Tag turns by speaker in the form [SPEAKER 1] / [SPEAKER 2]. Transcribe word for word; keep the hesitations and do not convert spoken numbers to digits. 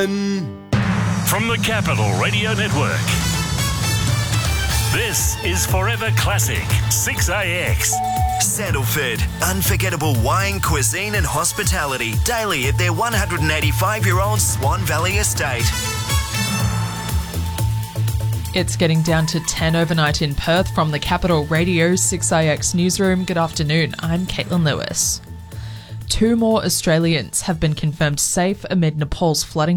[SPEAKER 1] From the Capital Radio Network, this is Forever Classic six A X.
[SPEAKER 2] Sandalford, unforgettable wine, cuisine and hospitality daily at their one hundred eighty-five-year-old Swan Valley estate.
[SPEAKER 3] It's getting down to ten overnight in Perth from the Capital Radio six A X newsroom. Good afternoon, I'm Caitlin Lewis. Two more Australians have been confirmed safe amid Nepal's flooding